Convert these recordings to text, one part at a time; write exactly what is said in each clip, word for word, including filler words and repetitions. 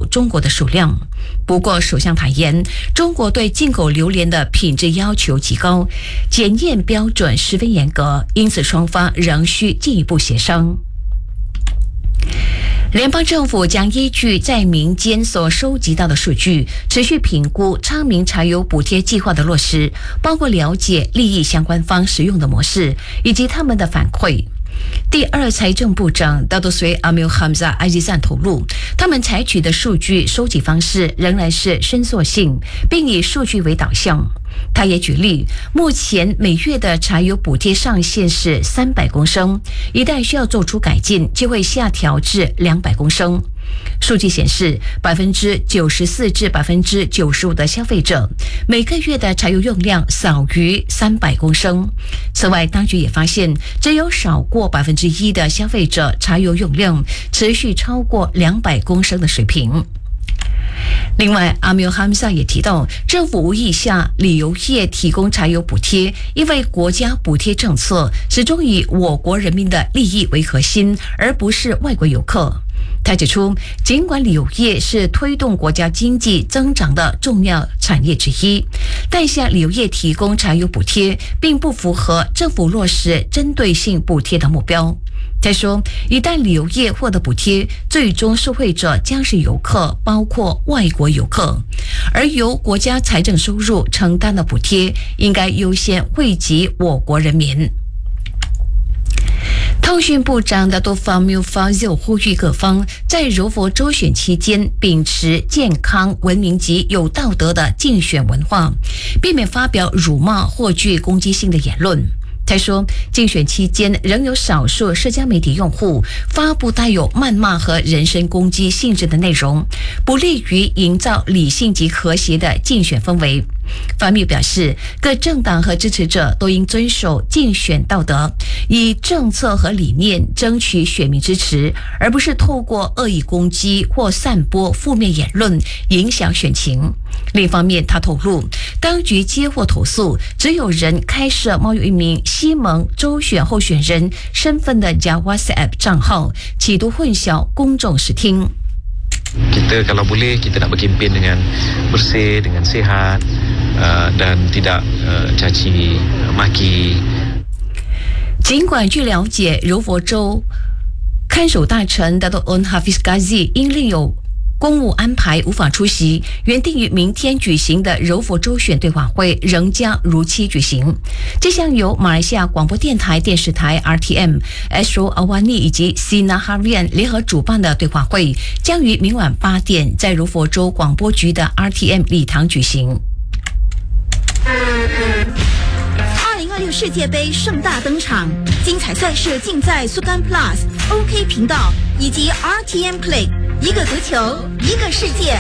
中国的数量。不过首相坦言，中国对进口榴莲的品质要求极高，检验标准十分严格，因此双方仍需进一步协商。联邦政府将依据在民间所收集到的数据，持续评估昌明柴油补贴计划的落实，包括了解利益相关方使用的模式以及他们的反馈。第二财政部长大多随阿米尔哈姆扎埃吉赞透露，他们采取的数据收集方式仍然是伸缩性，并以数据为导向。他也举例，目前每月的柴油补贴上限是三百公升，一旦需要做出改进，就会下调至两百公升。数据显示，百分之九十四至百分之九十五的消费者每个月的柴油用量少于三百公升。此外，当局也发现，只有少过百分之一的消费者柴油用量持续超过两百公升的水平。另外，阿米尔哈姆萨也提到，政府无意向旅游业提供柴油补贴，因为国家补贴政策始终以我国人民的利益为核心，而不是外国游客。他指出，尽管旅游业是推动国家经济增长的重要产业之一，但向旅游业提供柴油补贴并不符合政府落实针对性补贴的目标。他说，一旦旅游业获得补贴，最终受惠者将是游客，包括外国游客，而由国家财政收入承担的补贴应该优先惠及我国人民。通讯部长的多方缪法又呼吁各方在柔佛州选期间秉持健康、文明及有道德的竞选文化，避免发表辱骂或具攻击性的言论。他说，竞选期间仍有少数社交媒体用户发布带有谩骂和人身攻击性质的内容，不利于营造理性及和谐的竞选氛围。法密表示，各政党和支持者都应遵守竞选道德，以政策和理念争取选民支持，而不是透过恶意攻击或散播负面言论影响选情。另一方面，他透露，当局接获投诉，只有人开设冒用一名西蒙州选候选人身份的假 WhatsApp 账号，企图混淆公众视听。 Kita kalau boleh kita nak berkempen dengan bersih, dengan sihat uh, dan tidak uh, caci maki。 尽管据了解，柔佛州看守大臣 Dato' Onn Hafiz Ghazi 因另有公务安排无法出席，原定于明天举行的柔佛州选对话会仍将如期举行。这项由马来西亚广播电台电视台 R T M、Astro Awani 以及 Sinar Harian 联合主办的对话会，将于明晚八点在柔佛州广播局的 R T M 礼堂举行。 二零二六世界杯盛大登场，精彩赛事尽在 Sukan Plus、O K 频道以及 R T M Play。一个足球，一个世界。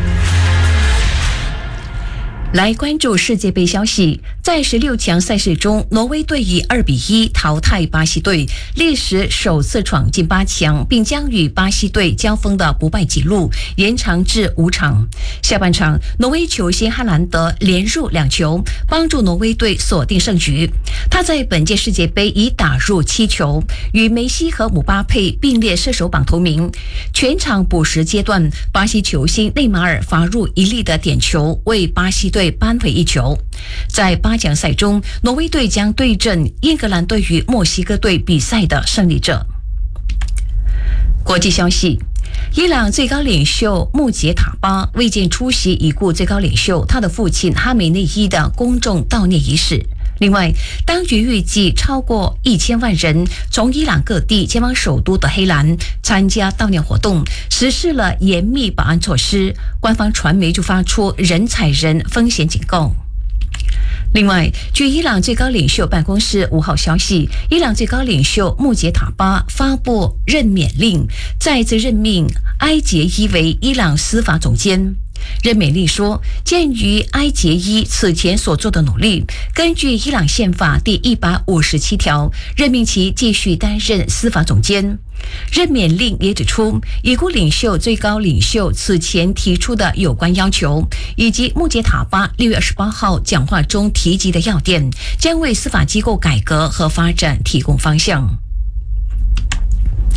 来关注世界杯消息，在十六强赛事中，挪威队以二比一淘汰巴西队，历史首次闯进八强，并将与巴西队交锋的不败纪录延长至五场。下半场，挪威球星哈兰德连入两球，帮助挪威队锁定胜局。他在本届世界杯已打入七球，与梅西和姆巴佩并列射手榜头名。全场补时阶段，巴西球星内马尔罚入一粒的点球，为巴西队扳回一球。在八强赛中，挪威队将对阵英格兰队与墨西哥队比赛的胜利者。国际消息，伊朗最高领袖穆杰塔巴未见出席已故最高领袖他的父亲哈梅内伊的公众悼念仪式。另外，当局预计超过一千万人从伊朗各地前往首都的黑兰参加悼念活动，实施了严密保安措施。官方传媒就发出人踩人风险警告。另外，据伊朗最高领袖办公室五号消息，伊朗最高领袖穆杰塔巴发布任免令，再次任命埃杰伊为伊朗司法总监。任免令说，鉴于埃杰伊此前所做的努力，根据伊朗宪法第一百五十七条，任命其继续担任司法总监。任免令也指出，已故领袖最高领袖此前提出的有关要求，以及穆杰塔巴六月二十八号讲话中提及的要点，将为司法机构改革和发展提供方向。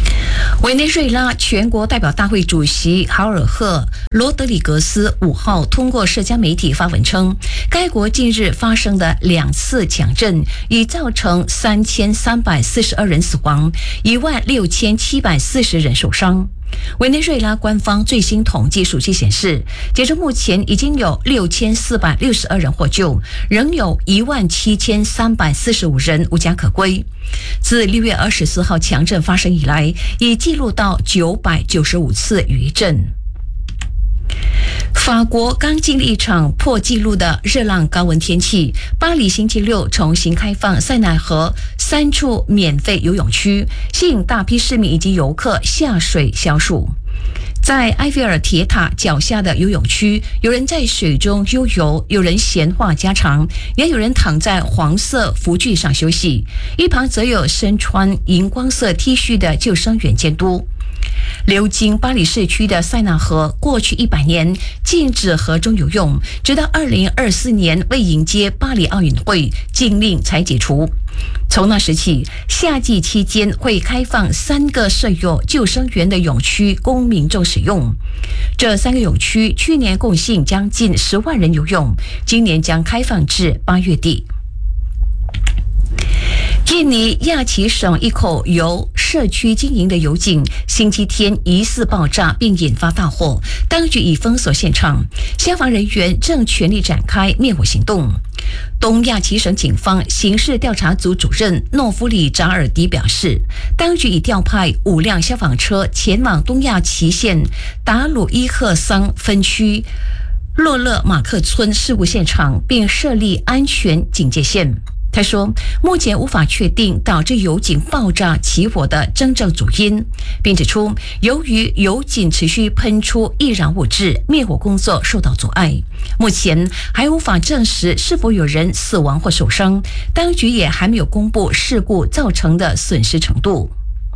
委内瑞拉全国代表大会主席豪尔赫·罗德里格斯五号通过社交媒体发文称，该国近日发生的两次强震已造成三千三百四十二人死亡，一万六千七百四十人受伤。委内瑞拉官方最新统计数据显示，截至目前已经有六千四百六十二人获救，仍有一万七千三百四十五人无家可归。自六月二十四号强震发生以来，已记录到九百九十五次余震。法国刚经历一场破纪录的热浪高温天气，巴黎星期六重新开放塞纳河三处免费游泳区，吸引大批市民以及游客下水消暑。在埃菲尔铁塔脚下的游泳区，有人在水中悠游，有人闲话家常，也有人躺在黄色浮具上休息，一旁则有身穿荧光色 T 恤的救生员监督。流经巴黎市区的塞纳河过去一百年禁止河中游泳，直到二零二四年为迎接巴黎奥运会，禁令才解除。从那时起，夏季期间会开放三个设有救生员的泳区供民众使用。这三个泳区去年共吸引将近十万人游泳，今年将开放至八月底。印尼亚齐省一口由社区经营的油井星期天疑似爆炸并引发大火，当局已封锁现场，消防人员正全力展开灭火行动。东亚齐省警方刑事调查组主任诺夫里扎尔迪表示，当局已调派五辆消防车前往东亚齐县达鲁伊赫桑分区洛勒马克村事故现场，并设立安全警戒线。他说，目前无法确定导致油井爆炸起火的真正主因，并指出，由于油井持续喷出易燃物质，灭火工作受到阻碍。目前还无法证实是否有人死亡或受伤，当局也还没有公布事故造成的损失程度。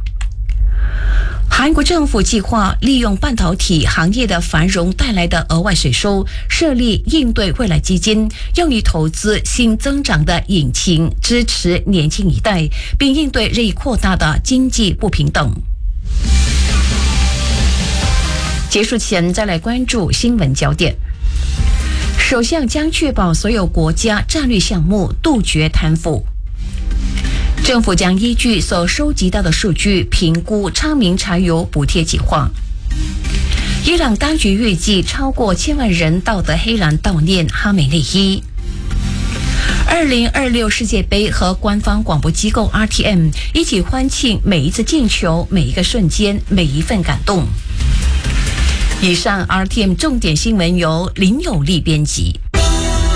韩国政府计划利用半导体行业的繁荣带来的额外税收，设立应对未来基金，用于投资新增长的引擎，支持年轻一代，并应对日益扩大的经济不平等。结束前再来关注新闻焦点。首相将确保所有国家战略项目杜绝贪腐。政府将依据所收集到的数据评估昌明柴油补贴计划。伊朗当局预计超过千万人到德黑兰悼念哈梅内伊。二零二六世界杯和官方广播机构 R T M 一起欢庆每一次进球、每一个瞬间、每一份感动。以上 R T M 重点新闻由林有利编辑。